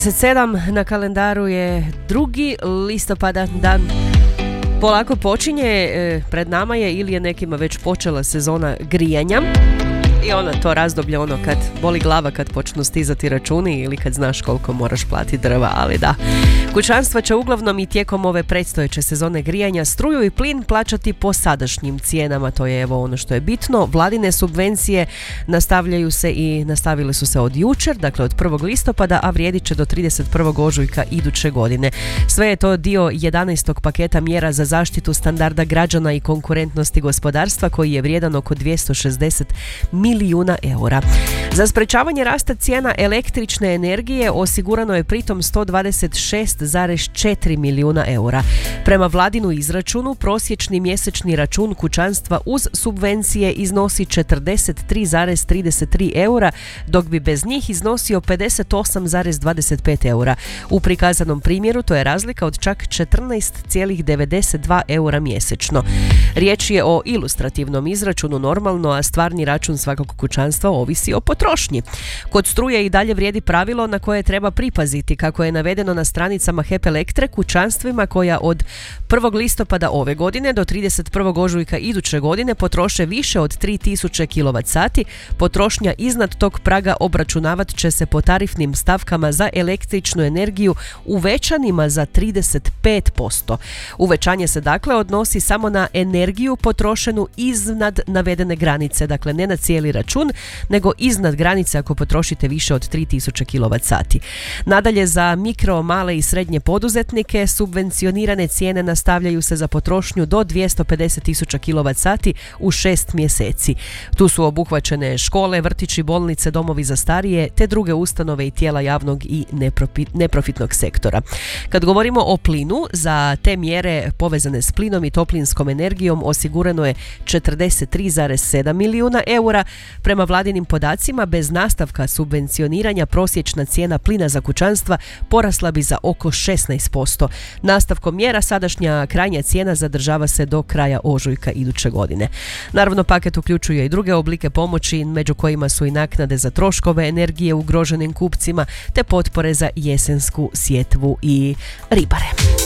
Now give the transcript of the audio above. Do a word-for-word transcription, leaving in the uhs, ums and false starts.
sedam na kalendaru je drugi listopada, dan polako počinje, pred nama je ili je nekima već počela sezona grijanja i ono to razdoblje ono kad boli glava kad počnu stizati računi ili kad znaš koliko moraš platiti drva, ali da. Kućanstva će uglavnom i tijekom ove predstojeće sezone grijanja struju i plin plaćati po sadašnjim cijenama, to je evo ono što je bitno. Vladine subvencije nastavljaju se i nastavile su se od jučer, dakle od prvog listopada, a vrijedit će do trideset prvog ožujka iduće godine. Sve je to dio jedanaestog paketa mjera za zaštitu standarda građana i konkurentnosti gospodarstva koji je vrijedan oko dvjesto šezdeset milijuna eura. Za sprečavanje rasta cijena električne energije osigurano je pritom sto dvadeset šest zarez četiri milijuna eura. Prema vladinu izračunu, prosječni mjesečni račun kućanstva uz subvencije iznosi četrdeset tri zarez trideset tri eura, dok bi bez njih iznosio pedeset osam zarez dvadeset pet eura. U prikazanom primjeru to je razlika od čak četrnaest zarez devedeset dva eura mjesečno. Riječ je o ilustrativnom izračunu normalno, a stvarni račun svakog kućanstva ovisi o potrošnji. Kod struje i dalje vrijedi pravilo na koje treba pripaziti, kako je navedeno na stranicama HEP Elektre. Kućanstvima koja od prvog listopada ove godine do trideset prvog ožujka iduće godine potroše više od tri tisuće kilovat sati, potrošnja iznad tog praga obračunavat će se po tarifnim stavkama za električnu energiju uvećanima za trideset pet posto. Uvećanje se dakle odnosi samo na energiju potrošenu iznad navedene granice, dakle ne na cijeli račun, nego iznad granice ako potrošite više od tri tisuće kilovat sati. Nadalje, za mikro, male i srednje poduzetnike subvencionirane cijene nastavljaju se za potrošnju do dvjesto pedeset tisuća kilovat sati u šest mjeseci. Tu su obuhvaćene škole, vrtići, bolnice, domovi za starije te druge ustanove i tijela javnog i neprofitnog sektora. Kad govorimo o plinu, za te mjere povezane s plinom i toplinskom energijom osigurano je četrdeset tri zarez sedam milijuna eura. Prema vladinim podacima, bez nastavka subvencioniranja prosječna cijena plina za kućanstva porasla bi za oko šesnaest posto. Nastavkom mjera sadašnja krajnja cijena zadržava se do kraja ožujka iduće godine. Naravno, paket uključuje i druge oblike pomoći, među kojima su i naknade za troškove energije ugroženim kupcima te potpore za jesensku sjetvu i ribare.